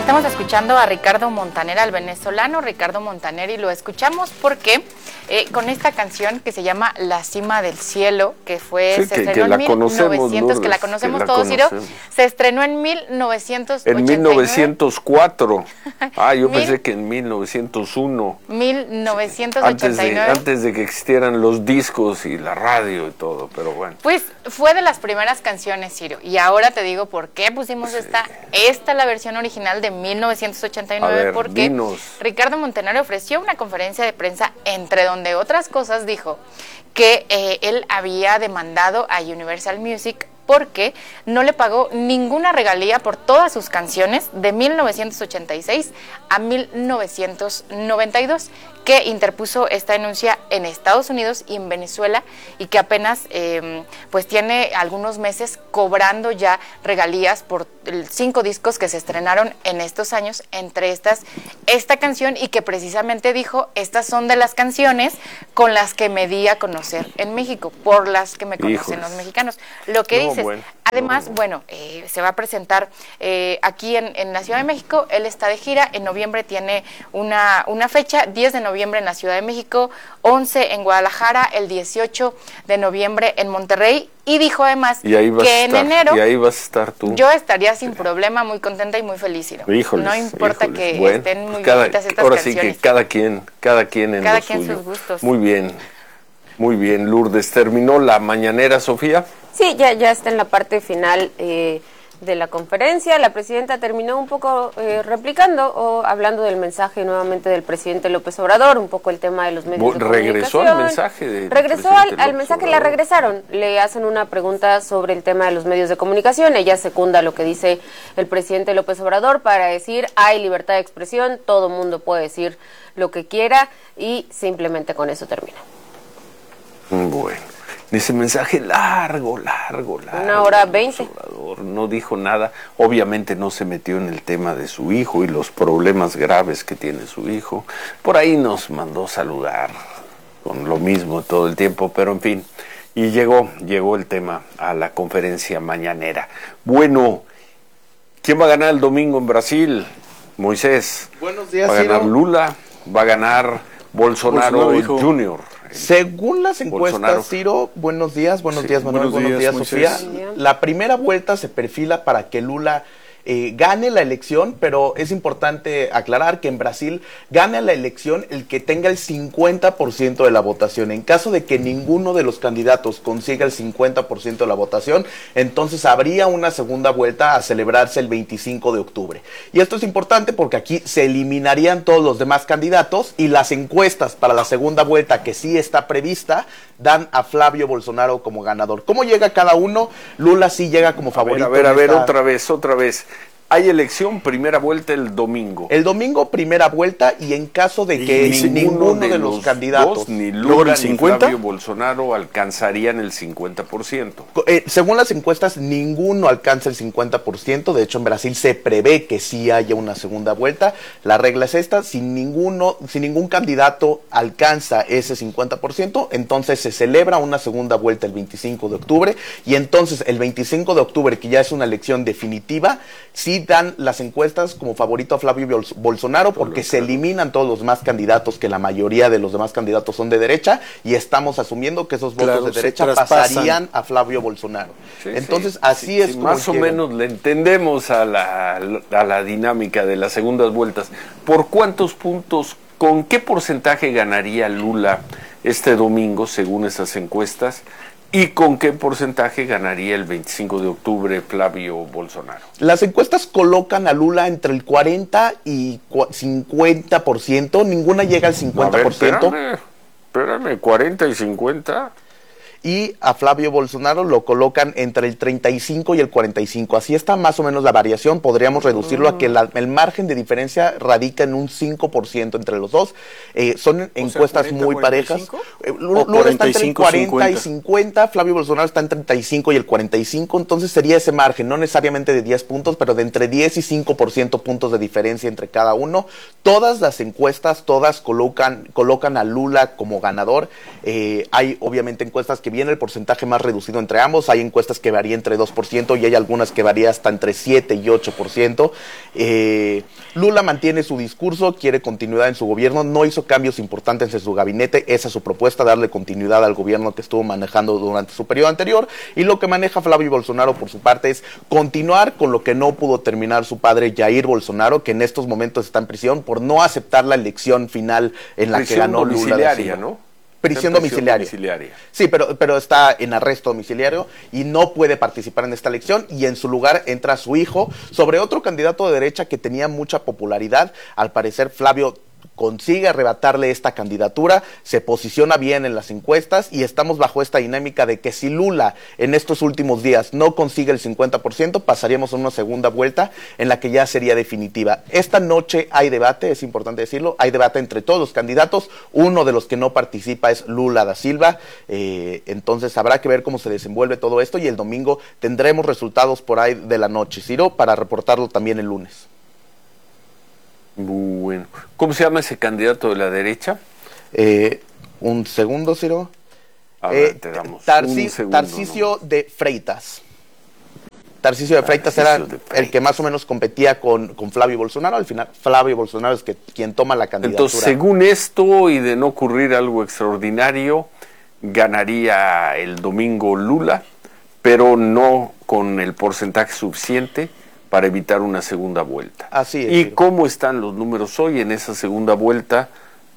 Estamos escuchando a Ricardo Montaner, al venezolano Ricardo Montaner, y lo escuchamos porque con esta canción que se llama La Cima del Cielo, que fue, sí, se estrenó en 1900, que la conocemos todos, Ciro, se estrenó en 1989. En 1904. Yo pensé que en 1901. 1989. Antes de que existieran los discos y la radio y todo, pero bueno. Pues fue de las primeras canciones, Ciro, y ahora te digo por qué pusimos esta es la versión original de 1989, porque dinos. Ricardo Montaner ofreció una conferencia de prensa entre donde otras cosas dijo que él había demandado a Universal Music porque no le pagó ninguna regalía por todas sus canciones de 1986 a 1992, que interpuso esta denuncia en Estados Unidos y en Venezuela, y que apenas pues tiene algunos meses cobrando ya regalías por 5 discos que se estrenaron en estos años, entre estas esta canción, y que precisamente dijo, estas son de las canciones con las que me di a conocer en México, por las que me conocen los mexicanos. Lo que dices, bueno, además, se va a presentar aquí en la Ciudad de México. Él está de gira, en noviembre tiene una fecha, 10 de noviembre en la Ciudad de México, 11 en Guadalajara, el 18 de noviembre en Monterrey, y dijo además que en enero, y ahí vas a estar tú. Yo estaría sin problema, muy contenta y muy feliz, Ciro. No importa que estén muy bonitas estas ahora canciones. Sí que cada quien en lo suyo. Sus gustos. Muy bien, Lourdes. ¿Terminó la mañanera, Sofía? Sí, ya está en la parte final de la conferencia. La presidenta terminó un poco replicando o hablando del mensaje nuevamente del presidente López Obrador, un poco el tema de los medios de comunicación. ¿Regresó al mensaje? Regresó al mensaje, la regresaron. Le hacen una pregunta sobre el tema de los medios de comunicación. Ella secunda lo que dice el presidente López Obrador para decir, hay libertad de expresión, todo mundo puede decir lo que quiera, y simplemente con eso termina. Bueno. Ese mensaje largo. 1:20. No dijo nada. Obviamente no se metió en el tema de su hijo y los problemas graves que tiene su hijo. Por ahí nos mandó saludar con lo mismo todo el tiempo, pero en fin. Y llegó el tema a la conferencia mañanera. Bueno, ¿quién va a ganar el domingo en Brasil? Moisés. Buenos días, ¿Va a ganar Lula? ¿Va a ganar Bolsonaro Jr.? Según las encuestas, Ciro, buenos días, Manuel, buenos días, Sofía. La primera vuelta se perfila para que Lula gane la elección, pero es importante aclarar que en Brasil gane la elección el que tenga el 50% de la votación. En caso de que ninguno de los candidatos consiga el 50% de la votación, entonces habría una segunda vuelta a celebrarse el 25 de octubre. Y esto es importante porque aquí se eliminarían todos los demás candidatos, y las encuestas para la segunda vuelta, que sí está prevista, dan a Flavio Bolsonaro como ganador. ¿Cómo llega cada uno? Lula sí llega como favorito. A ver, otra vez. Hay elección, primera vuelta el domingo. El domingo, primera vuelta, y en caso de que ninguno de los candidatos, ni Lula ni Flavio Bolsonaro, alcanzarían el 50%. Según las encuestas, ninguno alcanza el 50%. De hecho, en Brasil se prevé que sí haya una segunda vuelta. La regla es esta: si ningún candidato alcanza ese 50%, entonces se celebra una segunda vuelta el 25 de octubre, y entonces el 25 de octubre, que ya es una elección definitiva, sí dan las encuestas como favorito a Flavio Bolsonaro, porque se eliminan todos los demás candidatos, que la mayoría de los demás candidatos son de derecha, y estamos asumiendo que esos votos de derecha pasarían a Flavio Bolsonaro. Entonces, así es como más o menos le entendemos a la dinámica de las segundas vueltas. ¿Por cuántos puntos, con qué porcentaje ganaría Lula este domingo, según esas encuestas? ¿Y con qué porcentaje ganaría el 25 de octubre Flavio Bolsonaro? Las encuestas colocan a Lula entre el 40 y 50%, ninguna llega al 50%. A ver, espérame, 40 y 50... Y a Flavio Bolsonaro lo colocan entre el 35 y el 45. Así está más o menos la variación. Podríamos reducirlo a que el margen de diferencia radica en un 5% entre los dos. Son encuestas 40, muy 45? Parejas. Lula está entre el 40 50. Y 50, Flavio Bolsonaro está en 35 y el 45. Entonces sería ese margen, no necesariamente de 10 puntos, pero de entre 10 y 5% puntos de diferencia entre cada uno. Todas las encuestas, colocan a Lula como ganador. Hay obviamente encuestas que viene el porcentaje más reducido entre ambos. Hay encuestas que varían entre 2% y hay algunas que varían hasta entre 7 y 8%. Lula mantiene su discurso, quiere continuidad en su gobierno, no hizo cambios importantes en su gabinete, esa es su propuesta, darle continuidad al gobierno que estuvo manejando durante su periodo anterior, y lo que maneja Flavio Bolsonaro por su parte es continuar con lo que no pudo terminar su padre Jair Bolsonaro, que en estos momentos está en prisión por no aceptar la elección final en la que ganó Lula da Silva. ¿No? Prisión domiciliaria. Sí, pero está en arresto domiciliario y no puede participar en esta elección, y en su lugar entra su hijo sobre otro candidato de derecha que tenía mucha popularidad. Al parecer Flavio consigue arrebatarle esta candidatura, se posiciona bien en las encuestas y estamos bajo esta dinámica de que si Lula en estos últimos días no consigue el 50%, pasaríamos a una segunda vuelta en la que ya sería definitiva. Esta noche hay debate, es importante decirlo, hay debate entre todos los candidatos, uno de los que no participa es Lula da Silva, entonces habrá que ver cómo se desenvuelve todo esto y el domingo tendremos resultados por ahí de la noche, Ciro, para reportarlo también el lunes. Bueno, ¿cómo se llama ese candidato de la derecha? Un segundo, Ciro. Te damos un segundo, Tarcisio de Freitas. Tarcisio de Freitas era el que más o menos competía con Flavio Bolsonaro. Al final, Flavio Bolsonaro es quien toma la candidatura. Entonces, según esto, y de no ocurrir algo extraordinario, ganaría el domingo Lula, pero no con el porcentaje suficiente para evitar una segunda vuelta. Así es. ¿Y cómo están los números hoy en esa segunda vuelta?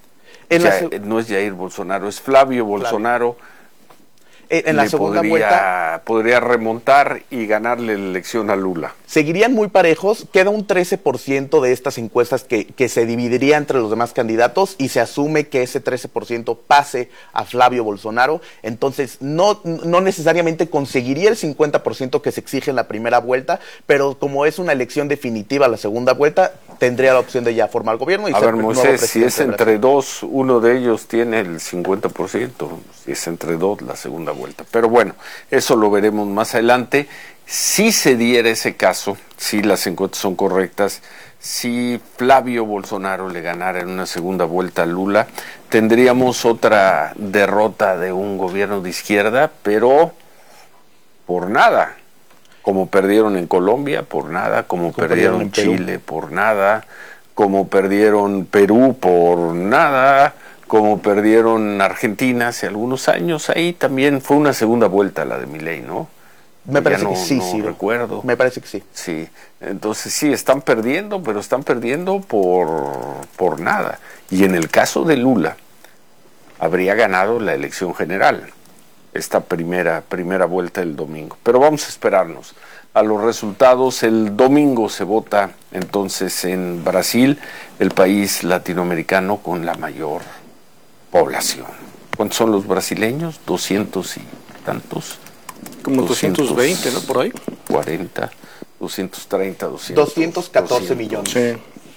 No es Jair Bolsonaro, es Flavio Bolsonaro. En la segunda vuelta podría remontar y ganarle la elección a Lula. Seguirían muy parejos, queda un 13% de estas encuestas que se dividiría entre los demás candidatos y se asume que ese 13% pase a Flavio Bolsonaro, entonces no necesariamente conseguiría el 50% que se exige en la primera vuelta, pero como es una elección definitiva la segunda vuelta, tendría la opción de ya formar gobierno. Y a ver, Moisés, si es entre dos, uno de ellos tiene el 50%, si es entre dos la segunda vuelta. Pero bueno, eso lo veremos más adelante. Si se diera ese caso, si las encuestas son correctas, si Flavio Bolsonaro le ganara en una segunda vuelta a Lula, tendríamos otra derrota de un gobierno de izquierda, pero por nada. Como perdieron en Colombia, por nada, como perdieron en Chile, por nada, como perdieron Perú, por nada, como perdieron Argentina hace algunos años. Ahí también fue una segunda vuelta la de Milei, ¿no? Me parece que sí, sí. Recuerdo. Me parece que sí. Sí, entonces sí, están perdiendo, pero están perdiendo por nada. Y en el caso de Lula, habría ganado la elección general, esta primera vuelta el domingo. Pero vamos a esperarnos a los resultados. El domingo se vota entonces en Brasil, el país latinoamericano con la mayor población. ¿Cuántos son los brasileños? 200 y tantos. Como 220, ¿no? Por ahí. 40, 230, 214 millones. Sí.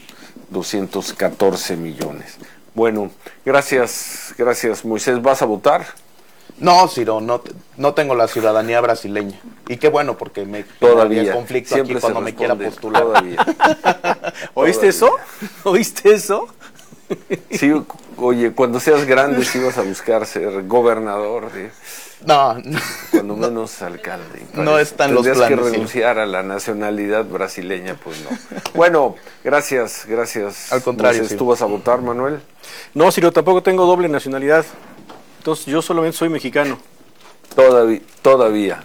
214 millones. Bueno, gracias Moisés. ¿Vas a votar? No, Ciro, no tengo la ciudadanía brasileña. Y qué bueno, porque me todavía conflicto siempre aquí cuando me quiera postular. Todavía. ¿Oíste eso? ¿Oíste eso? Sí, oye, cuando seas grande sí vas a buscar ser gobernador. ¿Sí? No. Cuando menos alcalde. No están los planes. Tendrías que renunciar a la nacionalidad brasileña, pues no. Bueno, gracias. Al contrario, Entonces, ¿tú vas a votar, Manuel? No, Ciro, tampoco tengo doble nacionalidad. Entonces, yo solamente soy mexicano. Todavía.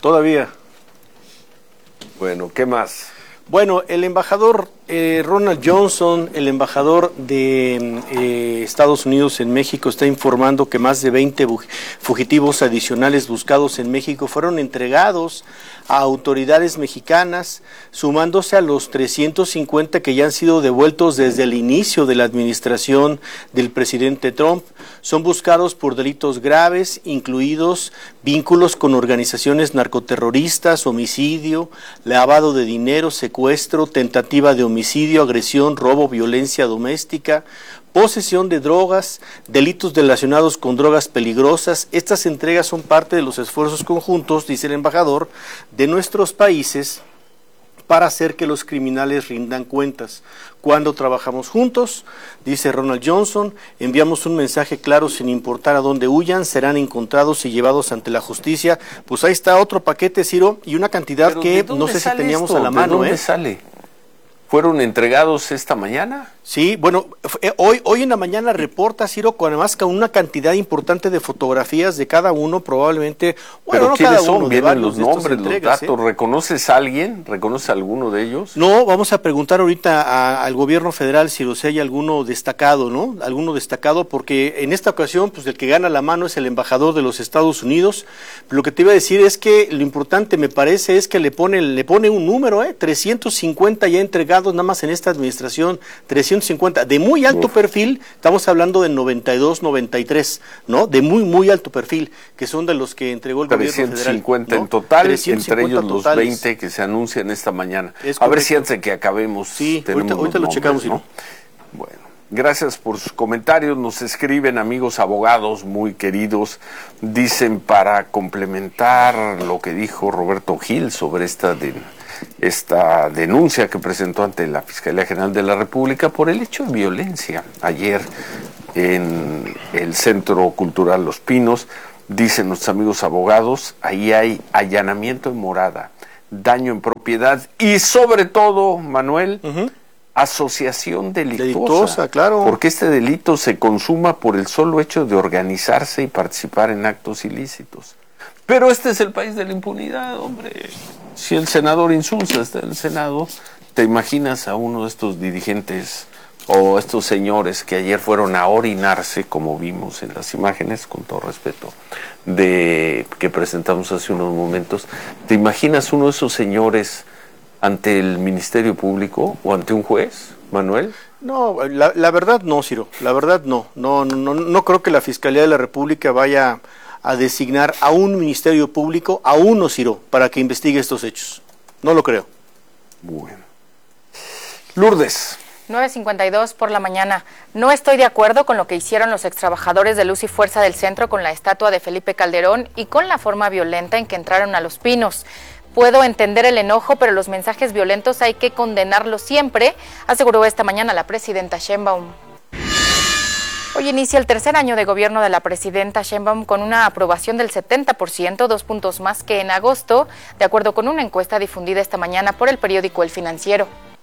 Bueno, ¿qué más? Bueno, el embajador Ronald Johnson, el embajador de Estados Unidos en México, está informando que más de 20 fugitivos adicionales buscados en México fueron entregados a autoridades mexicanas, sumándose a los 350 que ya han sido devueltos desde el inicio de la administración del presidente Trump. Son buscados por delitos graves, incluidos vínculos con organizaciones narcoterroristas, homicidio, lavado de dinero, secuestro, tentativa de homicidio, agresión, robo, violencia doméstica, posesión de drogas, delitos relacionados con drogas peligrosas. Estas entregas son parte de los esfuerzos conjuntos, dice el embajador, de nuestros países para hacer que los criminales rindan cuentas. Cuando trabajamos juntos, dice Ronald Johnson, enviamos un mensaje claro sin importar a dónde huyan, serán encontrados y llevados ante la justicia. Pues ahí está otro paquete, Ciro, y una cantidad que no sé si teníamos a la mano. ¿De dónde sale? ¿Fueron entregados esta mañana? Sí, bueno, hoy en la mañana reporta, Ciro, además con una cantidad importante de fotografías de cada uno, probablemente. Bueno, ¿pero no quiénes cada son? uno, ¿Vienen los nombres, entregas, los datos? ¿Reconoces a alguien? ¿Reconoces a alguno de ellos? No, vamos a preguntar ahorita al gobierno federal si hay alguno destacado, ¿no? Alguno destacado, porque en esta ocasión, pues el que gana la mano es el embajador de los Estados Unidos. Lo que te iba a decir es que lo importante, me parece, es que le pone un número, 350 ya entregados nada más en esta administración, 350 de muy alto perfil, estamos hablando de 92, 93, ¿no? De muy alto perfil, que son de los que entregó el gobierno federal. 350 ¿no? en total, 350 entre ellos totales. los 20 que se anuncian esta mañana. Es a ver correcto. si antes de que acabemos sí, tenemos ahorita lo nombres, checamos, ¿no? Bueno, gracias por sus comentarios, nos escriben amigos abogados muy queridos, dicen para complementar lo que dijo Roberto Gil sobre esta denuncia que presentó ante la Fiscalía General de la República por el hecho de violencia ayer en el Centro Cultural Los Pinos. Dicen nuestros amigos abogados, ahí hay allanamiento en morada, daño en propiedad y sobre todo, Manuel, asociación delictuosa, claro. Porque este delito se consuma por el solo hecho de organizarse y participar en actos ilícitos. Pero este es el país de la impunidad, hombre. Si el senador Insulza está en el Senado, ¿te imaginas a uno de estos dirigentes o estos señores que ayer fueron a orinarse, como vimos en las imágenes, con todo respeto, que presentamos hace unos momentos? ¿Te imaginas uno de esos señores ante el Ministerio Público o ante un juez, Manuel? No, la verdad no, Ciro, la verdad no creo que la Fiscalía de la República vaya a designar a un Ministerio Público, a uno, Ciro, para que investigue estos hechos. No lo creo. Bueno. Lourdes. 9:52 por la mañana. No estoy de acuerdo con lo que hicieron los extrabajadores de Luz y Fuerza del Centro con la estatua de Felipe Calderón y con la forma violenta en que entraron a Los Pinos. Puedo entender el enojo, pero los mensajes violentos hay que condenarlos siempre, aseguró esta mañana la presidenta Sheinbaum. Hoy inicia el tercer año de gobierno de la presidenta Sheinbaum con una aprobación del 70%, 2 puntos más que en agosto, de acuerdo con una encuesta difundida esta mañana por el periódico El Financiero.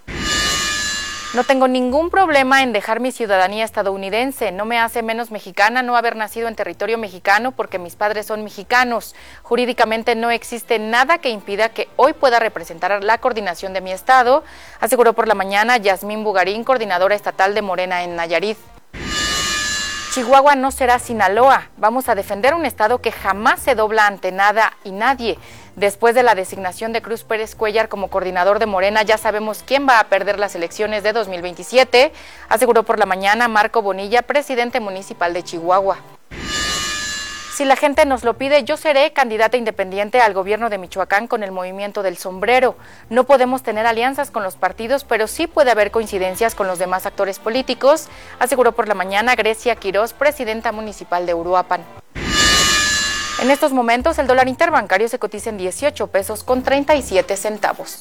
No tengo ningún problema en dejar mi ciudadanía estadounidense. No me hace menos mexicana no haber nacido en territorio mexicano porque mis padres son mexicanos. Jurídicamente no existe nada que impida que hoy pueda representar la coordinación de mi estado, aseguró por la mañana Yasmín Bugarín, coordinadora estatal de Morena en Nayarit. Chihuahua no será Sinaloa. Vamos a defender un estado que jamás se dobla ante nada y nadie. Después de la designación de Cruz Pérez Cuellar como coordinador de Morena, ya sabemos quién va a perder las elecciones de 2027, aseguró por la mañana Marco Bonilla, presidente municipal de Chihuahua. Si la gente nos lo pide, yo seré candidata independiente al gobierno de Michoacán con el movimiento del sombrero. No podemos tener alianzas con los partidos, pero sí puede haber coincidencias con los demás actores políticos, aseguró por la mañana Grecia Quirós, presidenta municipal de Uruapan. En estos momentos, el dólar interbancario se cotiza en 18 pesos con 37 centavos.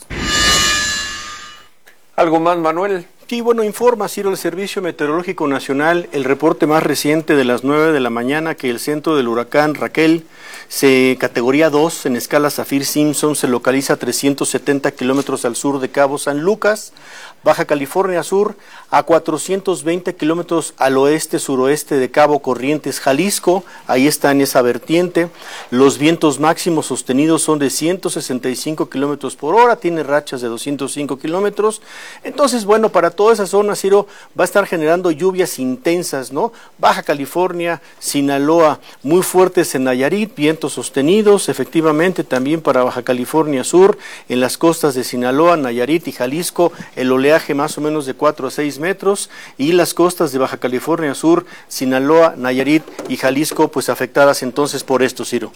¿Algo más, Manuel? Sí, bueno, informa, Ciro, el Servicio Meteorológico Nacional, el reporte más reciente de las 9 de la mañana que el centro del huracán Raquel, categoría 2 en escala Saffir-Simpson, se localiza a 370 kilómetros al sur de Cabo San Lucas, Baja California Sur, a 420 kilómetros al oeste-suroeste de Cabo Corrientes, Jalisco, ahí está en esa vertiente. Los vientos máximos sostenidos son de 165 kilómetros por hora, tiene rachas de 205 kilómetros. Entonces, bueno, para toda esa zona, Ciro, va a estar generando lluvias intensas, ¿no? Baja California, Sinaloa, muy fuertes en Nayarit, vientos sostenidos, efectivamente, también para Baja California Sur, en las costas de Sinaloa, Nayarit y Jalisco, el oleaje más o menos de 4 a 6 metros, y las costas de Baja California Sur, Sinaloa, Nayarit y Jalisco, pues afectadas entonces por esto, Ciro.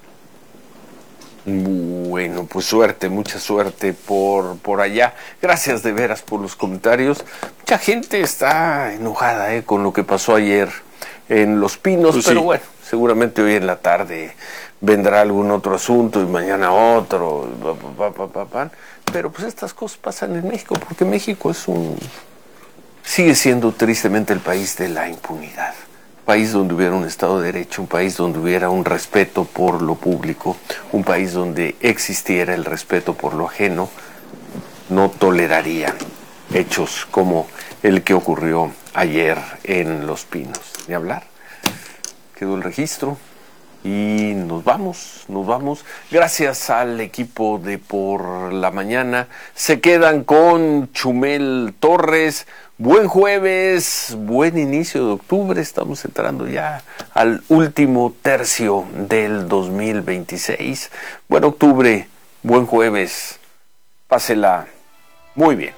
Bueno, pues suerte, mucha suerte por allá. Gracias de veras por los comentarios. Mucha gente está enojada con lo que pasó ayer en Los Pinos, pues pero sí. bueno, Seguramente hoy en la tarde vendrá algún otro asunto y mañana otro, pero pues estas cosas pasan en México, porque México sigue siendo tristemente el país de la impunidad. Un país donde hubiera un Estado de Derecho, un país donde hubiera un respeto por lo público, un país donde existiera el respeto por lo ajeno, no tolerarían hechos como el que ocurrió ayer en Los Pinos. Ni hablar. Quedó el registro y nos vamos. Gracias al equipo de Por la Mañana. Se quedan con Chumel Torres. Buen jueves, buen inicio de octubre. Estamos entrando ya al último tercio del 2026. Buen octubre, buen jueves. Pásela muy bien.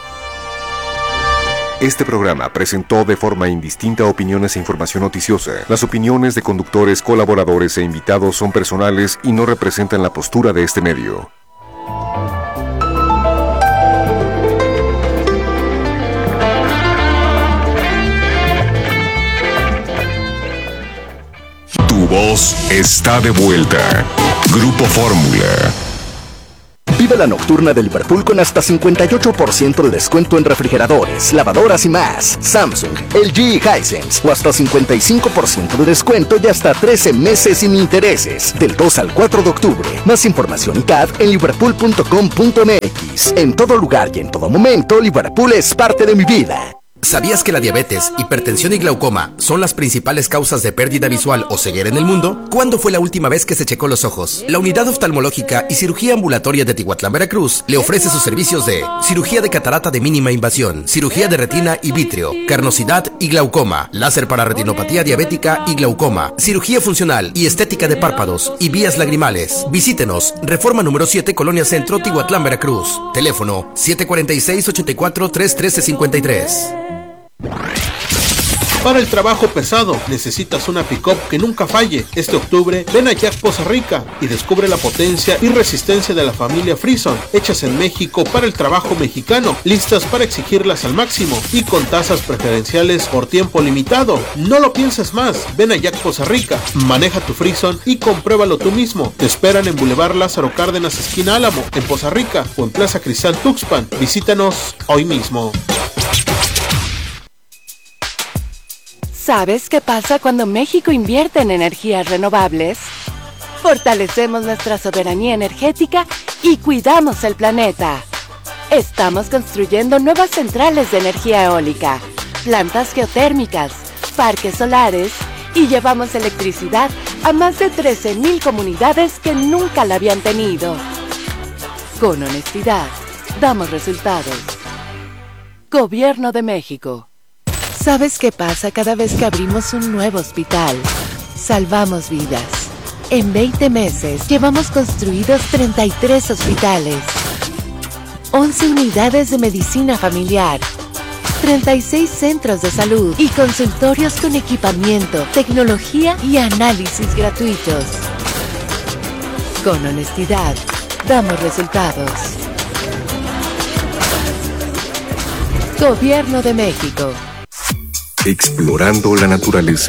Este programa presentó de forma indistinta opiniones e información noticiosa. Las opiniones de conductores, colaboradores e invitados son personales y no representan la postura de este medio. Tu voz está de vuelta. Grupo Fórmula. Vive la nocturna de Liverpool con hasta 58% de descuento en refrigeradores, lavadoras y más. Samsung, LG y Hisense. O hasta 55% de descuento y hasta 13 meses sin intereses. Del 2 al 4 de octubre. Más información y CAD en liverpool.com.mx. En todo lugar y en todo momento, Liverpool es parte de mi vida. ¿Sabías que la diabetes, hipertensión y glaucoma son las principales causas de pérdida visual o ceguera en el mundo? ¿Cuándo fue la última vez que se checó los ojos? La Unidad Oftalmológica y Cirugía Ambulatoria de Tihuatlán, Veracruz, le ofrece sus servicios de cirugía de catarata de mínima invasión, cirugía de retina y vítreo, carnosidad y glaucoma, láser para retinopatía diabética y glaucoma, cirugía funcional y estética de párpados y vías lagrimales. Visítenos, Reforma número 7, Colonia Centro, Tihuatlán, Veracruz. Teléfono 746-84-313-53. Para el trabajo pesado necesitas una pick-up que nunca falle. Este octubre ven a Jack Poza Rica y descubre la potencia y resistencia de la familia Frison, hechas en México para el trabajo mexicano, listas para exigirlas al máximo y con tasas preferenciales por tiempo limitado. No lo pienses más, ven a Jack Poza Rica, maneja tu Frison y compruébalo tú mismo. Te esperan en Boulevard Lázaro Cárdenas, esquina Álamo, en Poza Rica o en Plaza Cristal Tuxpan. Visítanos hoy mismo. ¿Sabes qué pasa cuando México invierte en energías renovables? Fortalecemos nuestra soberanía energética y cuidamos el planeta. Estamos construyendo nuevas centrales de energía eólica, plantas geotérmicas, parques solares y llevamos electricidad a más de 13,000 comunidades que nunca la habían tenido. Con honestidad, damos resultados. Gobierno de México. ¿Sabes qué pasa cada vez que abrimos un nuevo hospital? Salvamos vidas. En 20 meses llevamos construidos 33 hospitales, 11 unidades de medicina familiar, 36 centros de salud y consultorios con equipamiento, tecnología y análisis gratuitos. Con honestidad, damos resultados. Gobierno de México. Explorando la naturaleza.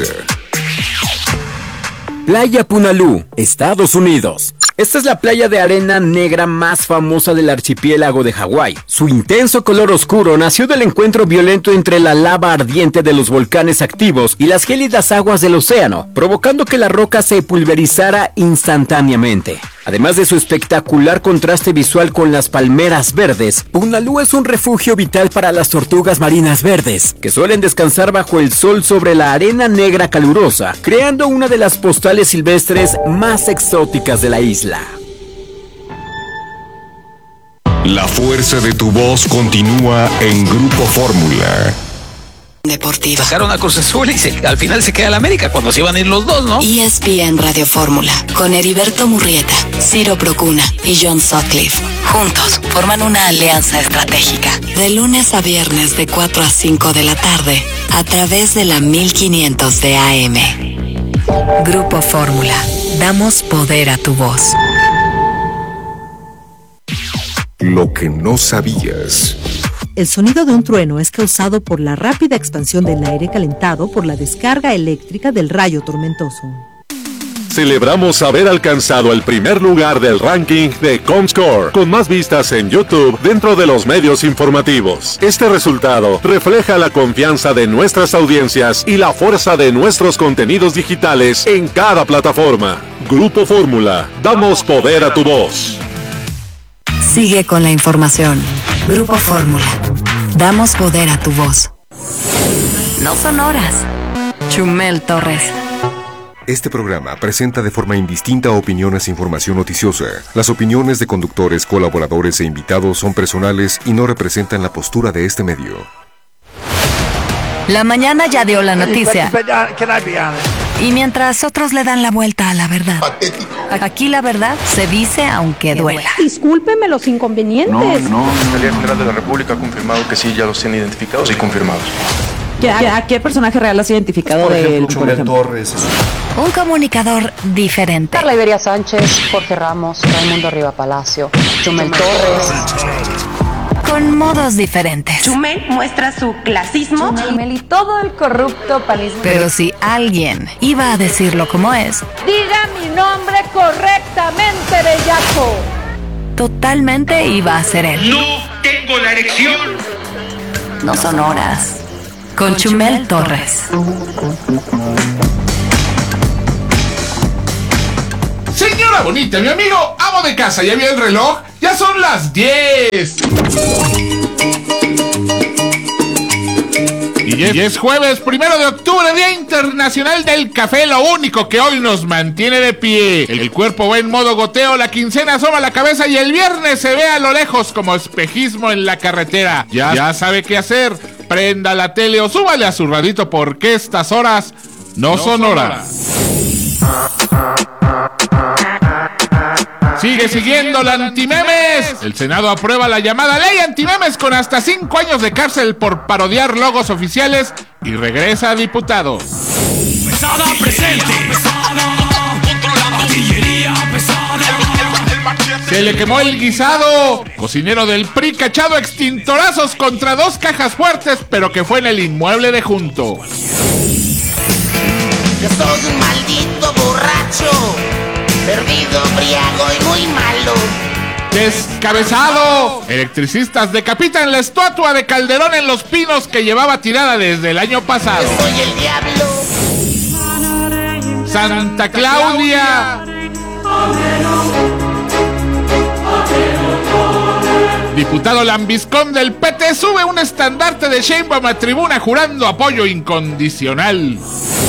Playa Punalú, Estados Unidos. Esta es la playa de arena negra más famosa del archipiélago de Hawái. Su intenso color oscuro nació del encuentro violento entre la lava ardiente de los volcanes activos y las gélidas aguas del océano, provocando que la roca se pulverizara instantáneamente. Además de su espectacular contraste visual con las palmeras verdes, Punalú es un refugio vital para las tortugas marinas verdes, que suelen descansar bajo el sol sobre la arena negra calurosa, creando una de las postales silvestres más exóticas de la isla. La fuerza de tu voz continúa en Grupo Fórmula. Deportiva. Sacaron a Cruz Azul y al final se queda el América cuando se iban a ir los dos, ¿no? ESPN Radio Fórmula, con Heriberto Murrieta, Ciro Procuna y John Sutcliffe. Juntos forman una alianza estratégica. De lunes a viernes de 4 a 5 de la tarde, a través de la 1500 de AM. Grupo Fórmula, damos poder a tu voz. Lo que no sabías. El sonido de un trueno es causado por la rápida expansión del aire calentado por la descarga eléctrica del rayo tormentoso. Celebramos haber alcanzado el primer lugar del ranking de Comscore, con más vistas en YouTube dentro de los medios informativos. Este resultado refleja la confianza de nuestras audiencias y la fuerza de nuestros contenidos digitales en cada plataforma. Grupo Fórmula, damos poder a tu voz. Sigue con la información. Grupo Fórmula, damos poder a tu voz. No son horas. Chumel Torres. Este programa presenta de forma indistinta opiniones e información noticiosa. Las opiniones de conductores, colaboradores e invitados son personales y no representan la postura de este medio. La mañana ya dio la noticia. Y mientras otros le dan la vuelta a la verdad. Aquí la verdad se dice aunque duela. Discúlpeme los inconvenientes. No. La Fiscalía General de la República ha confirmado que sí, ya los tienen identificados y confirmados. ¿A qué personaje real has identificado de él? Chumel Torres. Un comunicador diferente. Carla Iberia Sánchez, Jorge Ramos, Raimundo Riva Palacio, Chumel Torres. Con modos diferentes. Chumel muestra su clasismo. Chumel y todo el corrupto panismo. Pero si alguien iba a decirlo como es, diga mi nombre correctamente, bellaco. Totalmente iba a ser él. No tengo la erección. No son horas. Con Chumel Torres. Señora bonita, mi amigo, amo de casa, ¿ya vio el reloj? ¡Ya son las 10! Y es jueves 1 de octubre, Día Internacional del Café, lo único que hoy nos mantiene de pie. El cuerpo va en modo goteo, la quincena asoma la cabeza y el viernes se ve a lo lejos como espejismo en la carretera. Ya sabe qué hacer, prenda la tele o súbale a su radito porque estas horas no son horas. Sigue siguiendo la antimemes. El Senado aprueba la llamada ley antimemes con hasta 5 años de cárcel por parodiar logos oficiales y regresa a diputado. Pesada presente. Artillería pesada. Se le quemó el guisado. Cocinero del PRI cachado a extintorazos contra 2 cajas fuertes, pero que fue en el inmueble de junto. Yo soy un maldito borracho, perdido, briago y muy malo. Descabezado. Electricistas decapitan la estatua de Calderón en Los Pinos que llevaba tirada desde el año pasado. Yo soy el diablo. Santa Claudia. Diputado lambiscón del PT sube un estandarte de Sheinbaum a tribuna jurando apoyo incondicional.